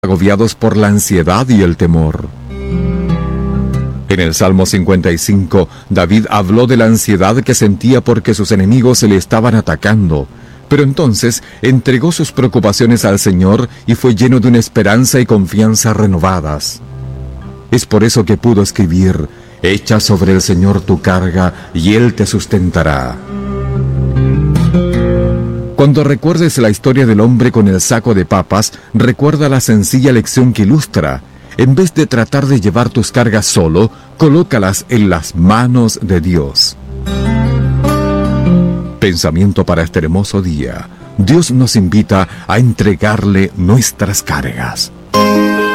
agobiados por la ansiedad y el temor. En el Salmo 55, David habló de la ansiedad que sentía porque sus enemigos se le estaban atacando, pero entonces entregó sus preocupaciones al Señor y fue lleno de una esperanza y confianza renovadas. Es por eso que pudo escribir: «Echa sobre el Señor tu carga y Él te sustentará». Cuando recuerdes la historia del hombre con el saco de papas, recuerda la sencilla lección que ilustra. En vez de tratar de llevar tus cargas solo, colócalas en las manos de Dios. Pensamiento para este hermoso día. Dios nos invita a entregarle nuestras cargas.